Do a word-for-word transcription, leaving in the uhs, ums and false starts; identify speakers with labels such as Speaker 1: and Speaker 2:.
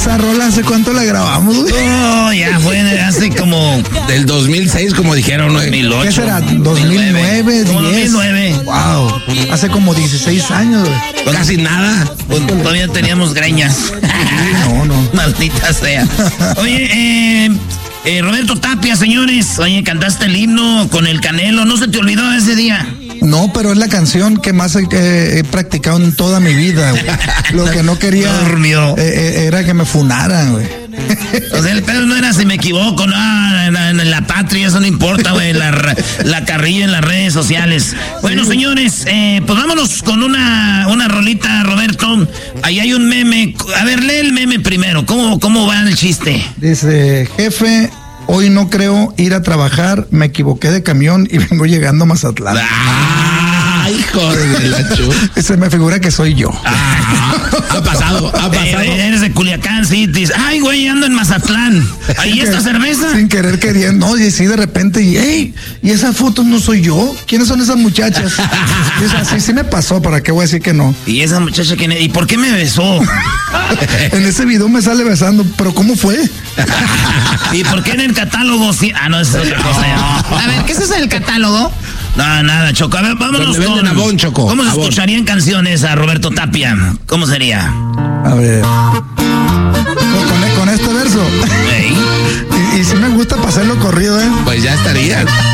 Speaker 1: esa rola, ¿hace cuánto la grabamos, güey?
Speaker 2: Oh, ya fue hace como
Speaker 3: del dos mil seis, como dijeron,
Speaker 2: dos mil ocho.
Speaker 1: ¿Qué será? ¿dos mil nueve?
Speaker 2: dos mil nueve.
Speaker 1: Wow, hace como dieciséis años, güey.
Speaker 3: Casi nada.
Speaker 2: Pues todavía teníamos greñas.
Speaker 1: No, no.
Speaker 2: Maldita sea. Oye, eh, eh, Roberto Tapia, señores. Oye, cantaste el himno con el Canelo. ¿No se te olvidó ese día?
Speaker 1: No, pero es la canción que más he, eh, he practicado en toda mi vida, güey. Lo que no quería
Speaker 2: Durmió.
Speaker 1: Eh, eh, era que me funaran, güey.
Speaker 2: O sea, el pedo no era si me equivoco, no, en la, en la patria, eso no importa, güey, la, la carrilla en las redes sociales. Bueno, señores, eh, pues vámonos con una, una rolita, Roberto. Ahí hay un meme. A ver, lee el meme primero. ¿Cómo, cómo va el chiste?
Speaker 1: Dice, jefe, hoy no creo ir a trabajar, me equivoqué de camión y vengo llegando a Mazatlán.
Speaker 3: ¡Ah, hijo de la chu!
Speaker 1: Se me figura que soy yo.
Speaker 3: Ah, ha pasado, ha pasado.
Speaker 2: Eh, eres de Culiacán, sí. Dices, ay, güey, ando en Mazatlán. ¿Ahí esta cerveza?
Speaker 1: Sin querer queriendo. No, y sí, de repente, y, hey, ¿y esa foto no soy yo? ¿Quiénes son esas muchachas? Y es así, sí me pasó, ¿para qué voy a decir que no?
Speaker 2: ¿Y esa muchacha quién es? ¿Y por qué me besó?
Speaker 1: En ese video me sale besando, pero ¿cómo fue?
Speaker 2: ¿Y por qué en el catálogo sí? Ah, no, es otra cosa ya.
Speaker 4: A ver, ¿qué es eso del catálogo?
Speaker 2: No, nada, Choco. A ver, vámonos
Speaker 3: Donde
Speaker 2: con...
Speaker 3: venden Avon, Choco.
Speaker 2: ¿Cómo se
Speaker 3: Avon.
Speaker 2: escucharían canciones a Roberto Tapia? ¿Cómo sería?
Speaker 1: A ver. Con, con, con este verso.
Speaker 2: Ey.
Speaker 1: Y, y sí me gusta pasarlo corrido, ¿eh?
Speaker 3: Pues ya estaría.